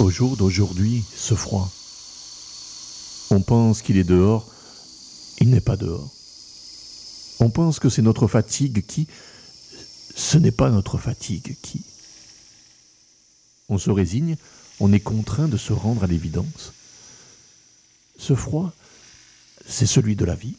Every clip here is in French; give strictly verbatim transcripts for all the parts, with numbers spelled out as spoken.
Au jour d'aujourd'hui, ce froid. On pense qu'il est dehors, il n'est pas dehors. On pense que c'est notre fatigue qui... Ce n'est pas notre fatigue qui... On se résigne, on est contraint de se rendre à l'évidence. Ce froid, c'est celui de la vie.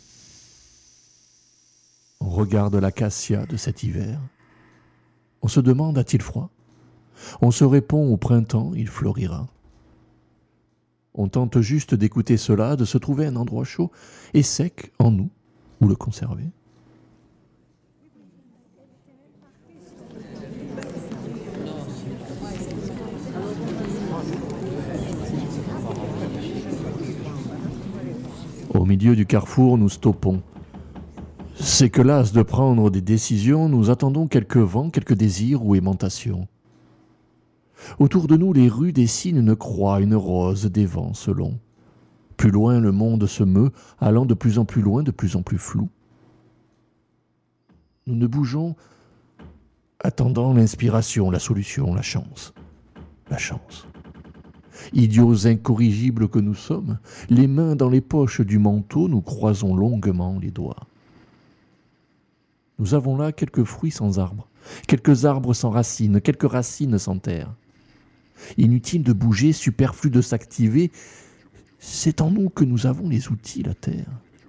On regarde l'acacia de cet hiver. On se demande, a-t-il froid ? On se répond, au printemps, il fleurira. On tente juste d'écouter cela, de se trouver un endroit chaud et sec en nous, où le conserver. Au milieu du carrefour, nous stoppons. C'est que las de prendre des décisions, nous attendons quelques vents, quelques désirs ou aimantations. Autour de nous, les rues dessinent une croix, une rose, des vents selon. Plus loin, le monde se meut, allant de plus en plus loin, de plus en plus flou. Nous ne bougeons, attendant l'inspiration, la solution, la chance. La chance. Idiots incorrigibles que nous sommes, les mains dans les poches du manteau, nous croisons longuement les doigts. Nous avons là quelques fruits sans arbres, quelques arbres sans racines, quelques racines sans terre. Inutile de bouger, superflu de s'activer, c'est en nous que nous avons les outils, la terre.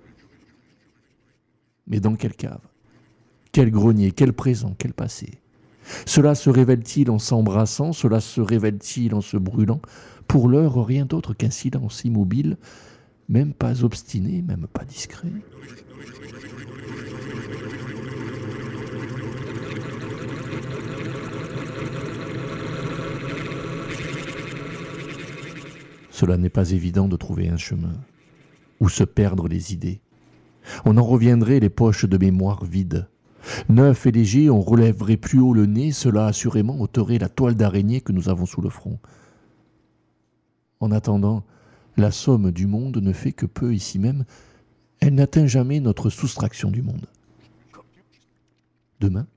Mais dans quelle cave ? Quel grenier ? Quel présent ? Quel passé ? Cela se révèle-t-il en s'embrassant ? Cela se révèle-t-il en se brûlant ? Pour l'heure, rien d'autre qu'un silence immobile, même pas obstiné, même pas discret. Cela n'est pas évident de trouver un chemin, où se perdre les idées. On en reviendrait les poches de mémoire vides. Neuf et léger, on relèverait plus haut le nez, cela assurément ôterait la toile d'araignée que nous avons sous le front. En attendant, la somme du monde ne fait que peu ici même, elle n'atteint jamais notre soustraction du monde. Demain,